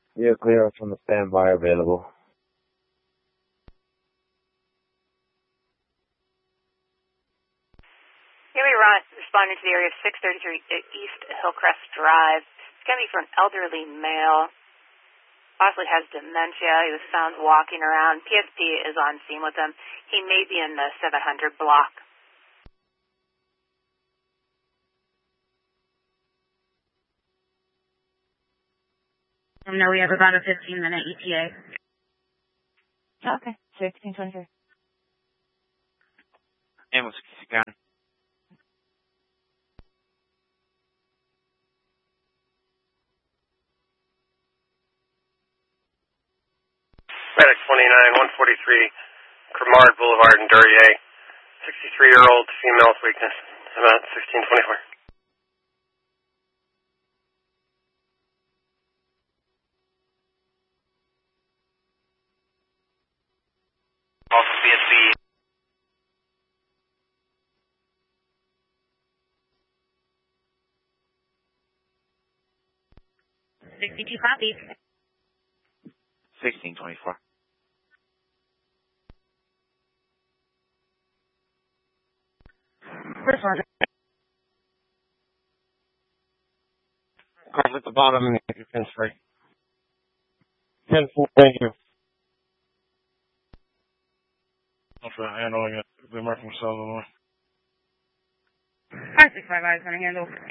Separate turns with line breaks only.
You're clear from the standby available.
Here we are responding to the area of 633 East Hillcrest Drive. It's going to be for an elderly male. Possibly has dementia. He was found walking around. PSP is on scene with him. He may be in the 700 block.
No, we have about a 15-minute ETA.
Okay, 1623.
Ambulance County.
Medic 29, 143, Cremard Boulevard in Duryea. 63-year-old female with weakness. About 1624. Also PSP.
62 copies.
1624.
First one.
Cars at the bottom and your fence free. 10-4, thank you.
For handling it, the American Southern Illinois.
565 eyes on a handle.